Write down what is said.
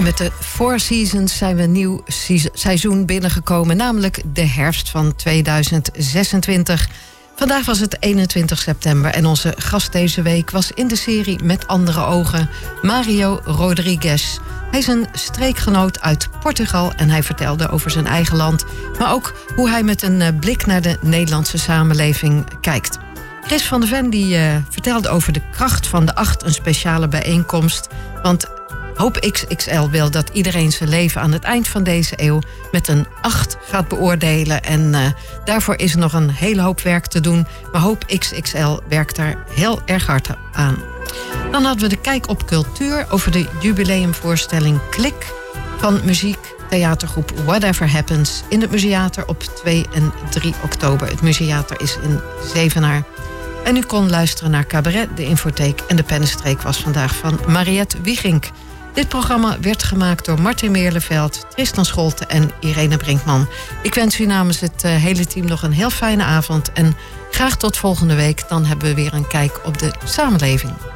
met de Four Seasons zijn we een nieuw seizoen binnengekomen, namelijk de herfst van 2026. Vandaag was het 21 september en onze gast deze week was in de serie Met Andere Ogen Mario Rodrigues. Hij is een streekgenoot uit Portugal en hij vertelde over zijn eigen land, maar ook hoe hij met een blik naar de Nederlandse samenleving kijkt. Chris van der Ven die vertelde over de kracht van de 8, een speciale bijeenkomst. Want Hoop XXL wil dat iedereen zijn leven aan het eind van deze eeuw met een 8 gaat beoordelen. En daarvoor is er nog een hele hoop werk te doen. Maar Hoop XXL werkt daar heel erg hard aan. Dan hadden we de Kijk op Cultuur over de jubileumvoorstelling Klik van muziektheatergroep Whatever Happens in het Museater op 2 en 3 oktober. Het Museater is in Zevenaar. En u kon luisteren naar Cabaret, de Infotheek en de Pennenstreek was vandaag van Mariette Wiegink. Dit programma werd gemaakt door Martin Meerleveld, Tristan Scholte en Irene Brinkman. Ik wens u namens het hele team nog een heel fijne avond en graag tot volgende week. Dan hebben we weer een kijk op de samenleving.